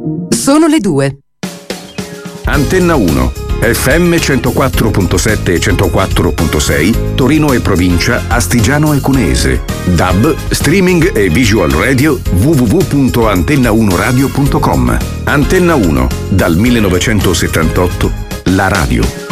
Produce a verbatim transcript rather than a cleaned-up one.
Sono le due. Antenna uno, F M centoquattro virgola sette e centoquattro virgola sei, Torino e provincia, Astigiano e Cuneese. D A B, streaming e visual radio, w w w punto antenna uno radio punto com. Antenna uno, dal millenovecentosettantotto, la radio.